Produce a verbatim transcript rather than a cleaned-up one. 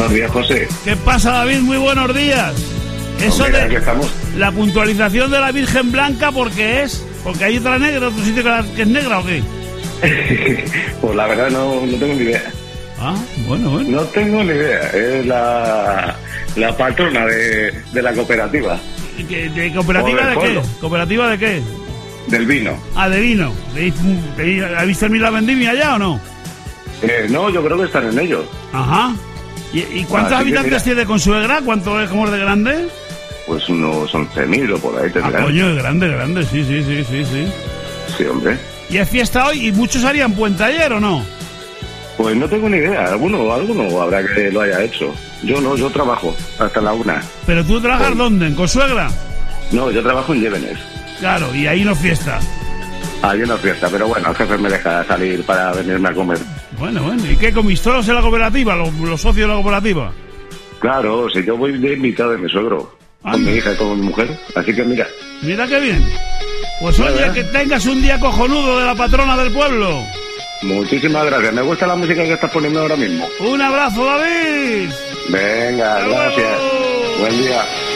Buenos días, José. ¿Qué pasa, David? Muy buenos días. Eso Hombre, de aquí estamos. la puntualización de la Virgen Blanca, ¿por qué es? ¿Porque hay otra negra, otro sitio que, la, que es negra o qué? Pues la verdad no, no tengo ni idea. Ah, bueno, bueno. No tengo ni idea. Es la, la patrona de, de la cooperativa. ¿Y qué- ¿De cooperativa Por el de qué? pueblo. ¿Cooperativa de qué? Del vino. Ah, de vino. ¿De- de- ¿Ha visto el la vendimia ya o no? Eh, no, yo creo que están en ello. Ajá. ¿Y, y cuántos Así que habitantes mira. tiene Consuegra? ¿Cuánto es, cómo es de grande? Pues unos once mil o por ahí Ah, tendrán. coño, es grande, grande, sí, sí, sí, sí, sí. Sí, hombre. ¿Y es fiesta hoy? ¿Y muchos harían puente ayer o no? Pues no tengo ni idea. Alguno, alguno habrá que lo haya hecho. Yo no, yo trabajo hasta la una. ¿Pero tú trabajas Hoy. dónde? ¿En Consuegra? No, yo trabajo en Llévenes. Claro, y ahí no fiesta. Hay una fiesta, pero bueno, el jefe me deja salir para venirme a comer. Bueno, bueno. ¿Y qué comís todos en la cooperativa, los, los socios de la cooperativa? Claro, si yo voy de invitado de mi suegro, con Anda. mi hija y con mi mujer, así que mira, Mira qué bien. Pues oye, ¿Verdad? que tengas un día cojonudo de la patrona del pueblo. muchísimas gracias. Me gusta la música que estás poniendo ahora mismo. Un abrazo, David. Venga, Hasta gracias. luego. Buen día.